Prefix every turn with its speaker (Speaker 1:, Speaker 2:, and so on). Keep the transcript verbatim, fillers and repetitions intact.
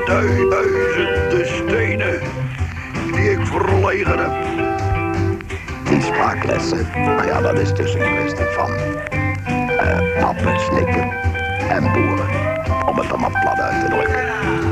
Speaker 1: duizenden stenen die ik verlegen heb.
Speaker 2: Die spraaklessen, nou ja, dat is dus een kwestie van uh, tappen, snikken en boeren. Om het dan maar plat uit te drukken.